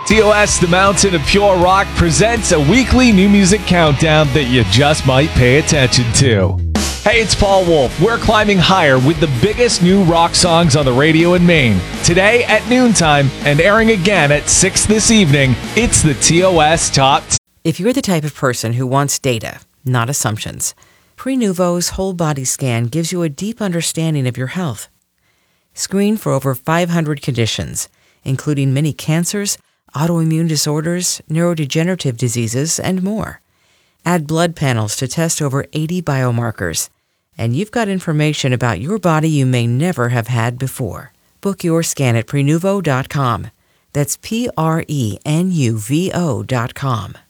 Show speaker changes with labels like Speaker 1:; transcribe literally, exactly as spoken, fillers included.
Speaker 1: T O S, the Mountain of Pure Rock, presents a weekly new music countdown that you just might pay attention to. Hey, it's Paul Wolf. We're climbing higher with the biggest new rock songs on the radio in Maine. Today at noontime and airing again at six this evening, it's the T O S Top ten.
Speaker 2: If you're the type of person who wants data, not assumptions, Prenuvo's whole body scan gives you a deep understanding of your health. Screen for over five hundred conditions, including many cancers, autoimmune disorders, neurodegenerative diseases, and more. Add blood panels to test over eighty biomarkers, and you've got information about your body you may never have had before. Book your scan at Prenuvo dot com. That's P R E N U V O dot com.